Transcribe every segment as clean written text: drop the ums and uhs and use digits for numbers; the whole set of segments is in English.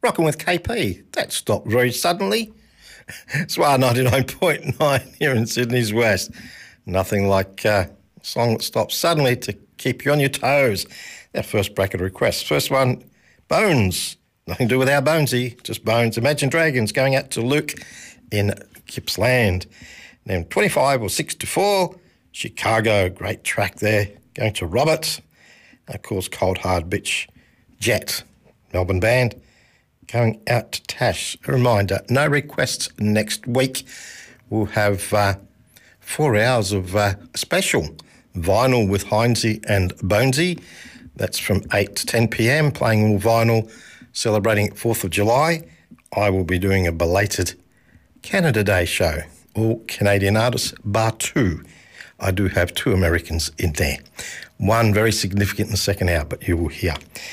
Rocking with KP. That stopped very suddenly. Swar 99.9 here in Sydney's West. Nothing like a song that stops suddenly to keep you on your toes. Our first bracket requests. First one, Bones. Nothing to do with our Bonesy, just Bones. Imagine Dragons going out to Luke in Gippsland. Then 25 or 6 to 4, Chicago. Great track there. Going to Robert. Of course, Cold Hard Bitch, Jet. Melbourne band. Going out to Tash. A reminder, no requests next week. We'll have 4 hours of special vinyl with Heinzie and Bonesy. That's from 8 to 10 p.m, playing all vinyl, celebrating 4th of July. I will be doing a belated Canada Day show, all Canadian artists, bar 2. I do have 2 Americans in there. One very significant in the second hour, but you will hear.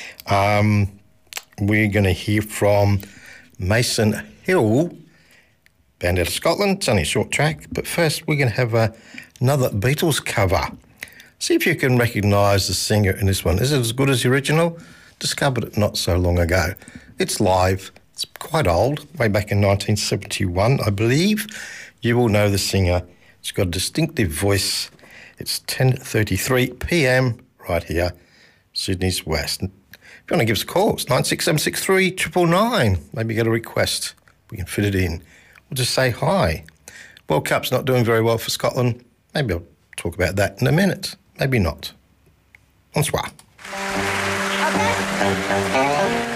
We're going to hear from Mason Hill, band out of Scotland. It's only a short track, but first we're going to have another Beatles cover. See if you can recognise the singer in this one. Is it as good as the original? Discovered it not so long ago. It's live. It's quite old, way back in 1971, I believe. You will know the singer. It's got a distinctive voice. It's 10:33 p.m. right here, Sydney's West. If you want to give us a call, it's 96763 999. Maybe get a request. We can fit it in. We'll just say hi. World Cup's not doing very well for Scotland. Maybe I'll talk about that in a minute. Maybe not. Bonsoir. Okay.